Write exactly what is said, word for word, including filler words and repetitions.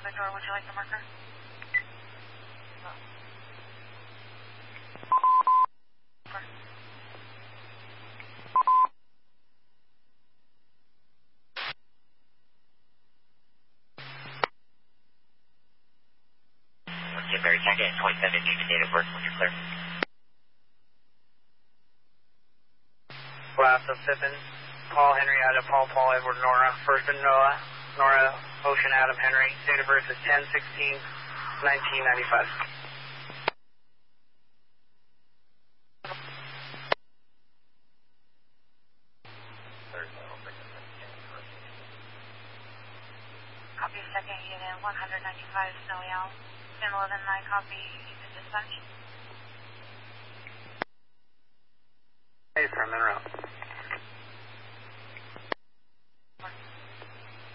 Victor, would you like the marker? Get Barry Tango at twenty-seven, need the date of birth when you're clear. Glass of Pippin, Paul Henry Adam, Paul Paul Edward Nora, first and Noah, Nora Ocean Adam Henry, date of birth is ten sixteen nineteen ninety-five. Copy second unit, one ninety-five Snowy Owl. ten eleven nine, copy, you can dispatch. Hey, from en route.